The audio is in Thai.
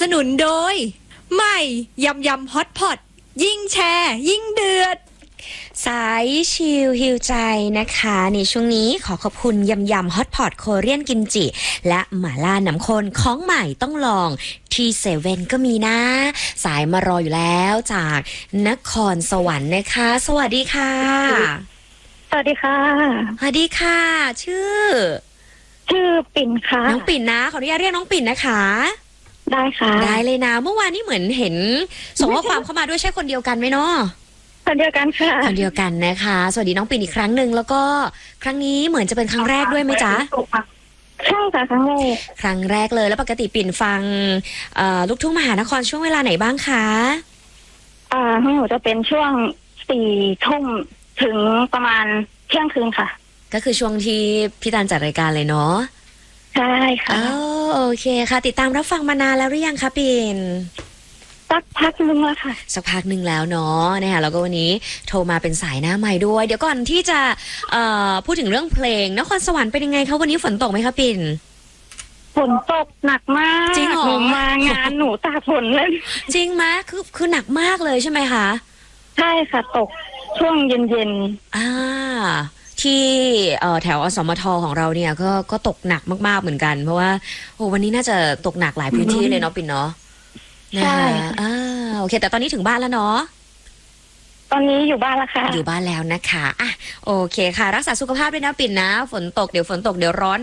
นุนโดยใหม่ยำยำฮอตพอตยิ่งแชร์ยิ่งเดือดสายชิลฮิวใจนะคะในช่วงนี้ขอขอบคุณยำยำฮอตพอตโคเรียนกิมจิและหม่าล่าน้ำข้นของใหม่ต้องลองที่เซเว่นก็มีนะสายมารออยู่แล้วจากนครสวรรค์นะคะสวัสดีค่ะสวัสดีค่ะสวัสดีค่ะชื่อปิ่นค่ะน้องปิ่นนะขออนุญาตเรียกน้องปิ่นนะคะได้ค่ะได้เลยนะเมื่อวานนี้เหมือนเห็นส่งข้อความเข้ามาด้วยใช่คนเดียวกันไหมเนาะคนเดียวกันค่ะคนเดียวกันนะคะสวัสดีน้องปิ่นอีกครั้งหนึ่งแล้วก็ครั้งนี้เหมือนจะเป็นครั้งแรกด้วยไหมจ๊ะใช่ค่ะครั้งแรกเลยแล้วปกติปิ่นฟังลูกทุ่งมหานครช่วงเวลาไหนบ้างคะให้หนูจะเป็นช่วง4 ทุ่มถึงประมาณเที่ยงคืนค่ะก็คือช่วงที่พี่ตาลจัดรายการเลยเนาะใช่ค่ะโอเคค่ะติดตามรับฟังมานานแล้วหรือยังคะปิ่นสักพักนึงแล้วค่ะสักพักนึงแล้วเนาะนะคะแล้วก็วันนี้โทรมาเป็นสายหน้าใหม่ด้วยเดี๋ยวก่อนที่จะพูดถึงเรื่องเพลงนครสวรรค์เป็นยังไงคะวันนี้ฝนตกไหมคะปิ่นฝนตกหนักมากจริงเหรอหนูมางานหนูตากฝนเลยจริงไหมคือหนักมากเลยใช่ไหมคะใช่ค่ะตกช่วงเย็นที่แถวอสมทของเราเนี่ยก็ตกหนักมากๆเหมือนกันเพราะว่าโอ้วันนี้น่าจะตกหนักหลายพื้นที่เลยเนาะปิ่นเนาะใช่โอเคแต่ตอนนี้ถึงบ้านแล้วเนาะตอนนี้อยู่บ้านแล้วค่ะอยู่บ้านแล้วนะคะโอเคค่ะรักษาสุขภาพด้วยนะปิ่นนะฝนตกเดี๋ยวร้อน